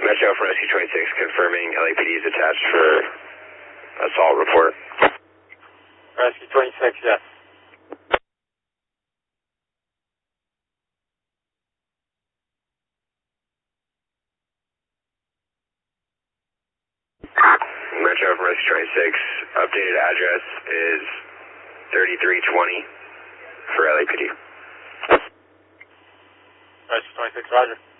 Metro from Rescue 26 confirming LAPD is attached for assault report. Rescue 26, yes. Metro from Rescue 26, updated address is 3320 for LAPD. Rescue 26, roger.